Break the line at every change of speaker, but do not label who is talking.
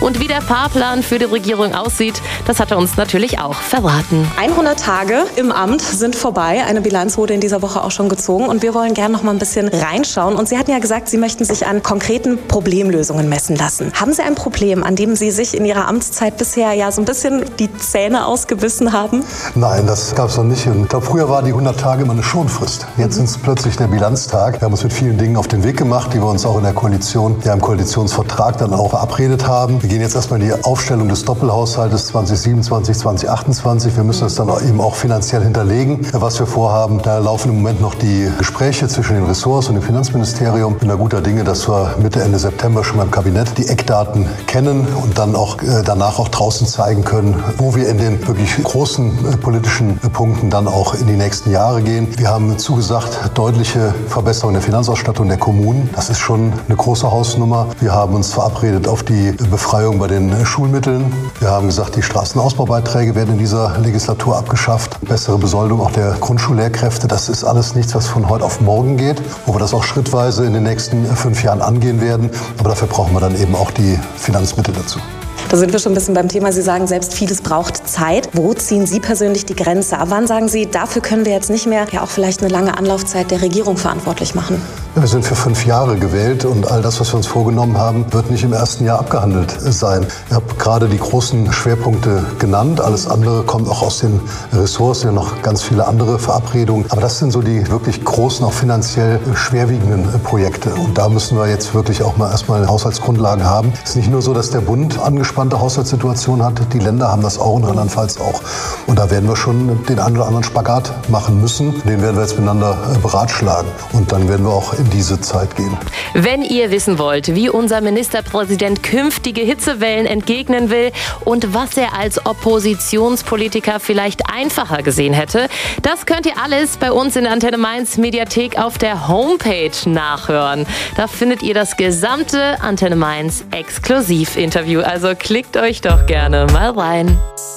Und wie der Fahrplan für die Regierung aussieht, das hat er uns natürlich auch verraten.
100 Tage im Amt sind vorbei. Eine Bilanz wurde in dieser Woche auch schon gezogen. Und wir wollen gerne noch mal ein bisschen reinschauen. Und Sie hatten ja gesagt, Sie möchten sich an konkreten Problemlösungen messen lassen. Haben Sie ein Problem, an dem Sie sich in Ihrer Amtszeit bisher ja so ein bisschen die Zähne ausgebissen haben?
Nein, das gab es noch nicht. Und ich glaube, früher war die 100 Tage immer eine Schonfrist. Jetzt sind es plötzlich der Bilanztag. Wir haben uns mit vielen Dingen auf den Weg gemacht, die wir uns auch in der Koalition, ja im Koalitionsvertrag dann auch verabredet haben. Wir gehen jetzt erstmal in die Aufstellung des Doppelhaushaltes 2027, 2028. Wir müssen das dann eben auch finanziell hinterlegen, was wir vorhaben. Da laufen im Moment noch die Gespräche zwischen den Ressorts und dem Finanzministerium. Ich bin da guter Dinge, dass wir Mitte, Ende September schon beim Kabinett die Eckdaten kennen und dann auch danach auch draußen zeigen können, wo wir in den wirklich großen politischen Punkten dann auch in die nächsten Jahre gehen. Wir haben zugesagt, deutliche Verbesserung der Finanzausstattung der Kommunen. Das ist schon eine große Hausnummer. Wir haben uns verabredet auf die Befreiung bei den Schulmitteln. Wir haben gesagt, die Straßenausbaubeiträge werden in dieser Legislatur abgeschafft. Bessere Besoldung auch der Grundschullehrkräfte. Das ist alles nichts, was von heute auf morgen geht, wo wir das auch schrittweise in den nächsten 5 Jahren angehen werden. Aber dafür brauchen wir dann eben auch die Finanzmittel dazu.
Da sind wir schon ein bisschen beim Thema. Sie sagen selbst, vieles braucht Zeit. Wo ziehen Sie persönlich die Grenze? Ab wann sagen Sie, dafür können wir jetzt nicht mehr ja auch vielleicht eine lange Anlaufzeit der Regierung verantwortlich machen?
Ja, wir sind für 5 Jahre gewählt und all das, was wir uns vorgenommen haben, wird nicht im ersten Jahr abgehandelt sein. Ich habe gerade die großen Schwerpunkte genannt. Alles andere kommt auch aus den Ressorts, ja noch ganz viele andere Verabredungen. Aber das sind so die wirklich großen, auch finanziell schwerwiegenden Projekte. Und da müssen wir jetzt wirklich auch mal erstmal Haushaltsgrundlagen haben. Es ist nicht nur so, dass der Bund angespannte Haushaltssituation hat. Die Länder haben das auch und Rheinland-Pfalz auch. Und da werden wir schon den einen oder anderen Spagat machen müssen. Den werden wir jetzt miteinander beratschlagen. Und dann werden wir auch in diese Zeit gehen.
Wenn ihr wissen wollt, wie unser Ministerpräsident künftige Hitzewellen entgegnen will und was er als Oppositionspolitiker vielleicht einfacher gesehen hätte, das könnt ihr alles bei uns in der Antenne Mainz Mediathek auf der Homepage nachhören. Da findet ihr das gesamte Antenne Mainz Exklusivinterview. Also klickt euch doch gerne mal rein.